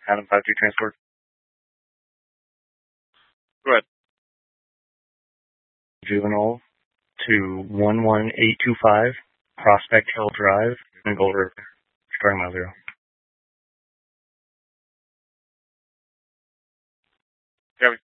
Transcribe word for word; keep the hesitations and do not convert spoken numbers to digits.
Adam five two transport. Go ahead. Juvenile to one one eight two five Prospect Hill Drive in Gold River. Starting mile zero. Kevin.